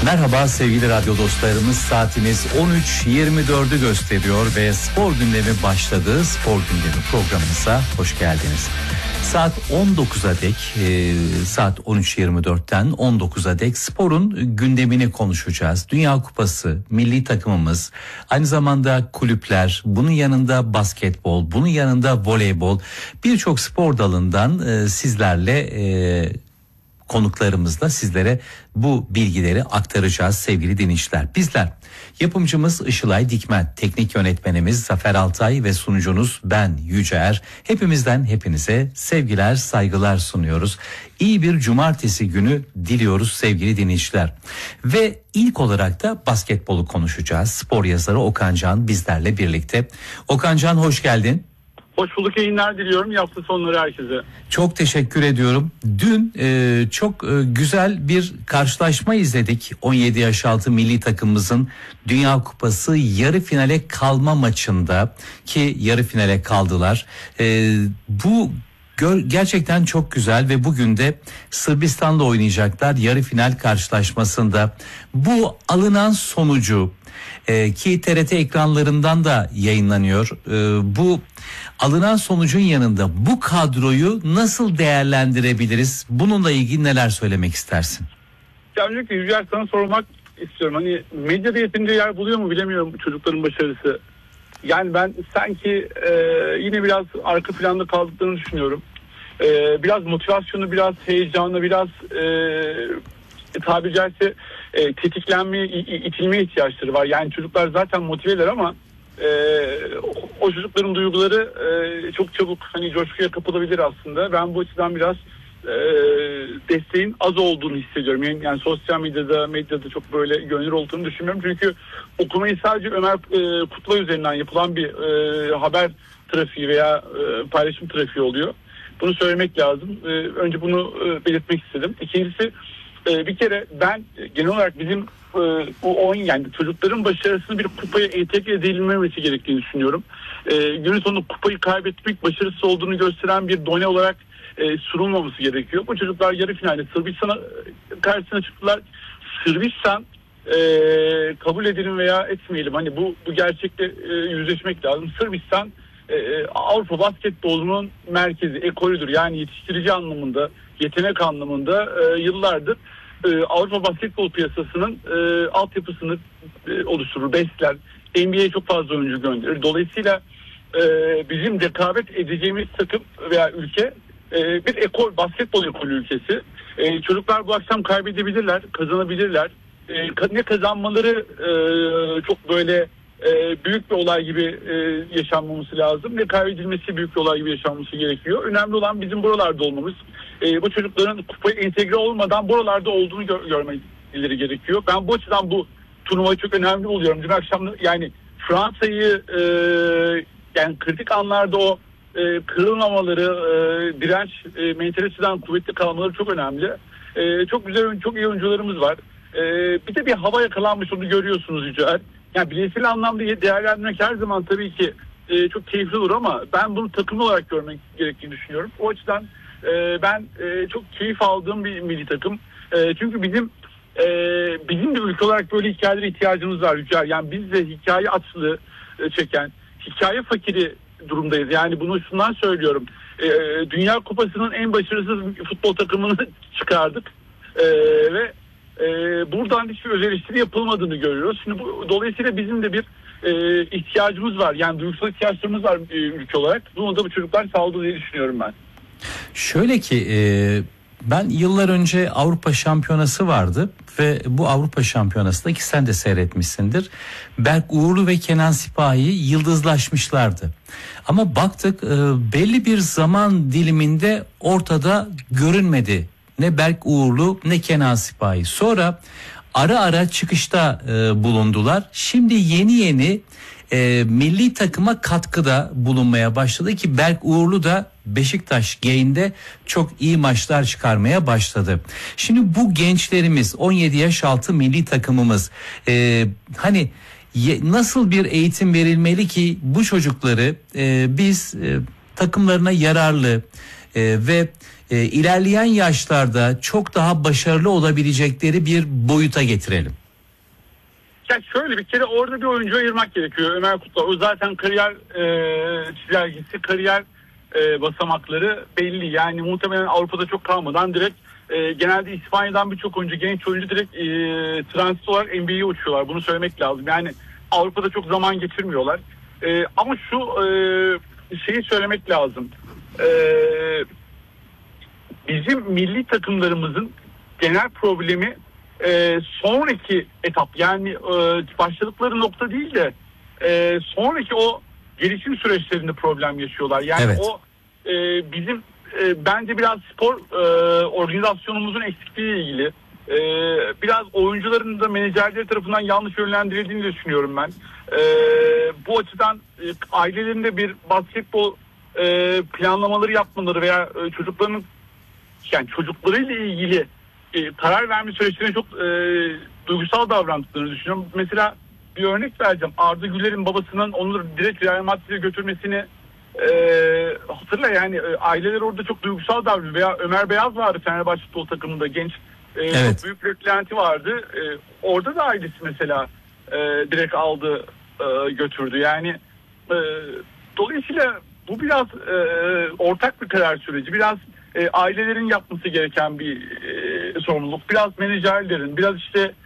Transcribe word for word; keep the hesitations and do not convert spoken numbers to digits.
Merhaba sevgili radyo dostlarımız, saatimiz on üç yirmi dördü gösteriyor ve spor gündemi başladı. Spor gündemi programımıza hoş geldiniz. Saat on dokuza dek, e, saat on üç yirmi dörtten on dokuza dek sporun gündemini konuşacağız. Dünya Kupası, milli takımımız, aynı zamanda kulüpler, bunun yanında basketbol, bunun yanında voleybol, birçok spor dalından e, sizlerle e, konuklarımızla sizlere bu bilgileri aktaracağız sevgili dinleyiciler. Bizler yapımcımız Işılay Dikmen, teknik yönetmenimiz Zafer Altay ve sunucunuz ben Yüce. Hepimizden hepinize sevgiler, saygılar sunuyoruz. İyi bir cumartesi günü diliyoruz sevgili dinleyiciler. Ve ilk olarak da basketbolu konuşacağız. Spor yazarı Okan Can bizlerle birlikte. Okan Can, hoş geldin. Hoş bulduk, yayınlar diliyorum. İyi hafta sonları herkese. Çok teşekkür ediyorum. Dün e, çok e, güzel bir karşılaşma izledik. on yedi yaş altı milli takımımızın Dünya Kupası yarı finale kalma maçında, ki yarı finale kaldılar. E, bu gör, gerçekten çok güzel ve bugün de Sırbistan'la oynayacaklar yarı final karşılaşmasında. Bu alınan sonucu Ee, ki T R T ekranlarından da yayınlanıyor. Ee, bu alınan sonucun yanında bu kadroyu nasıl değerlendirebiliriz? Bununla ilgili neler söylemek istersin? Ya öncelikle Yücel, sana sormak istiyorum. Hani medyada yeterince yer buluyor mu bilemiyorum çocukların başarısı. Yani ben sanki e, yine biraz arka planda kaldıklarını düşünüyorum. E, biraz motivasyonu, biraz heyecanı, biraz e, tabiri caizse e, tetiklenmeye, itilmeye ihtiyaçları var. Yani çocuklar zaten motiveler ama e, o çocukların duyguları e, çok çabuk hani coşkuya kapılabilir aslında. Ben bu açıdan biraz e, desteğin az olduğunu hissediyorum. Yani, yani sosyal medyada, medyada çok böyle görünür olduğunu düşünmüyorum. Çünkü okumayı sadece Ömer e, Kutlay üzerinden yapılan bir e, haber trafiği veya e, paylaşım trafiği oluyor. Bunu söylemek lazım. E, önce bunu e, belirtmek istedim. İkincisi, bir kere ben genel olarak bizim bu oyun, yani çocukların başarısını bir kupaya entegre edilmemesi gerektiğini düşünüyorum. E, günün sonunda kupayı kaybetmek başarısız olduğunu gösteren bir done olarak e, sunulmaması gerekiyor. Bu çocuklar yarı finalde Sırbistan'a karşısına çıktılar. Sırbistan e, kabul edelim veya etmeyelim, hani bu, bu gerçekle e, yüzleşmek lazım. Sırbistan e, Avrupa basketbolunun merkezi, ekolüdür. Yani yetiştirici anlamında, yetenek anlamında e, yıllardır e, Avrupa basketbol piyasasının e, altyapısını e, oluşturur, besler. N B A'ye çok fazla oyuncu gönderir. Dolayısıyla e, bizim rekabet edeceğimiz takım veya ülke e, bir ekol, basketbol ekolü ülkesi. E, çocuklar bu akşam kaybedebilirler, kazanabilirler. E, ne kazanmaları e, çok böyle e, büyük bir olay gibi e, yaşanmaması lazım, ne kaybedilmesi büyük bir olay gibi yaşanması gerekiyor. Önemli olan bizim buralarda olmamız. E, bu çocukların kupaya entegre olmadan buralarda olduğunu gör, görmeleri gerekiyor. Ben bu açıdan bu turnuvayı çok önemli buluyorum. Dün akşam yani Fransa'yı e, yani kritik anlarda o e, kırılmamaları, e, direnç e, mentaliteden kuvvetli kalmaları çok önemli. E, çok güzel, çok iyi oyuncularımız var. E, bir de bir hava yakalanmış, onu görüyorsunuz Yücel. Yani bireysel anlamda değerlendirmek her zaman tabii ki e, çok keyifli olur ama ben bunu takımlı olarak görmek gerektiğini düşünüyorum. O açıdan e, ben e, çok keyif aldığım bir milli takım. E, çünkü bizim e, bizim de ülke olarak böyle hikayelere ihtiyacımız var Yücel. Yani biz de hikaye açlığı e, çeken, hikaye fakiri durumdayız. Yani bunu şundan söylüyorum. E, Dünya Kupası'nın en başarısız futbol takımını çıkardık. E, ve e, buradan hiçbir özel eleştiri yapılmadığını görüyoruz. Şimdi bu, dolayısıyla bizim de bir e, ihtiyacımız var. Yani duygusal ihtiyaçlarımız var e, ülke olarak. Bunu da bu çocuklar sağladı diye düşünüyorum ben. Şöyle ki e, ben yıllar önce Avrupa Şampiyonası vardı ve bu Avrupa Şampiyonası'nda ki sen de seyretmişsindir. Berk Uğurlu ve Kenan Sipahi yıldızlaşmışlardı. Ama baktık e, belli bir zaman diliminde ortada görünmedi. Ne Berk Uğurlu ne Kenan Sipahi. Sonra ara ara çıkışta e, bulundular. Şimdi yeni yeni e, milli takıma katkıda bulunmaya başladı ki Berk Uğurlu da Beşiktaş Gain'de çok iyi maçlar çıkarmaya başladı. Şimdi bu gençlerimiz, on yedi yaş altı milli takımımız e, hani nasıl bir eğitim verilmeli ki bu çocukları e, biz e, takımlarına yararlı e, ve e, ilerleyen yaşlarda çok daha başarılı olabilecekleri bir boyuta getirelim? Ya şöyle, bir kere orada bir oyuncu ayırmak gerekiyor. Ömer Kutlar, o zaten kariyer e, çizelgesi, kariyer e, basamakları belli. Yani muhtemelen Avrupa'da çok kalmadan direkt e, genelde İspanya'dan birçok oyuncu, genç oyuncu direkt e, transit olarak N B A'ye uçuyorlar. Bunu söylemek lazım. Yani Avrupa'da çok zaman geçirmiyorlar. E, ama şu e, şeyi söylemek lazım. E, bizim milli takımlarımızın genel problemi e, sonraki etap, yani e, başladıkları nokta değil de e, sonraki o gelişim süreçlerinde problem yaşıyorlar. Yani evet. o e, bizim e, bence biraz spor e, organizasyonumuzun eksikliğiyle ilgili. E, biraz oyuncuların da menajerleri tarafından yanlış yönlendirildiğini düşünüyorum ben. E, bu açıdan e, ailelerinde bir basketbol e, planlamaları yapmaları veya e, çocukların, yani çocuklarıyla ilgili e, karar verme süreçlerine çok e, duygusal davrandıklarını düşünüyorum. Mesela bir örnek vereceğim. Arda Güler'in babasının onu direkt Real Madrid'e götürmesini e, hatırla, yani e, aileler orada çok duygusal davranıyor. Veya Ömer Beyaz vardı Fenerbahçe futbol takımında, genç. E, evet. Çok büyük bir beklenti vardı. E, orada da ailesi mesela e, direkt aldı, e, götürdü. Yani e, dolayısıyla bu biraz e, ortak bir karar süreci. Biraz e, ailelerin yapması gereken bir e, sorumluluk. Biraz menajerlerin, biraz işte